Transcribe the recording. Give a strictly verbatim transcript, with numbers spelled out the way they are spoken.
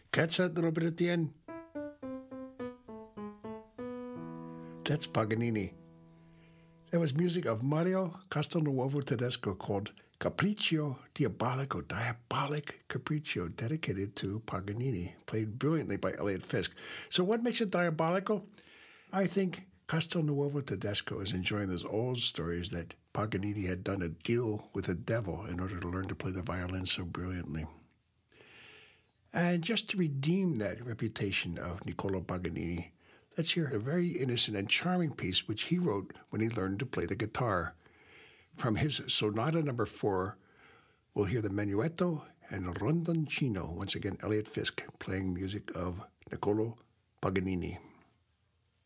Catch that little bit at the end? That's Paganini. That was music of Mario Castelnuovo Tedesco called Capriccio Diabolico, Diabolic Capriccio, dedicated to Paganini, played brilliantly by Elliot Fisk. So what makes it diabolical? I think Castelnuovo Tedesco is enjoying those old stories that Paganini had done a deal with the devil in order to learn to play the violin so brilliantly. And just to redeem that reputation of Niccolò Paganini, let's hear a very innocent and charming piece which he wrote when he learned to play the guitar. From his Sonata Number Four, we'll hear the Menuetto and Rondoncino. Once again, Elliot Fisk playing music of Niccolò Paganini.